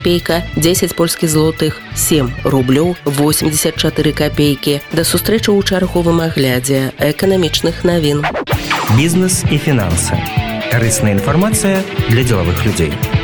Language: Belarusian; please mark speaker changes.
Speaker 1: копейка, 10 польскіх злотых, 7 рублёў 84 копейкі. Да сустрэчы ў чарговым аглядзе эканамічных навін.
Speaker 2: Бізнес і фінансы. Карысная інфармацыя для дзелавых людзей.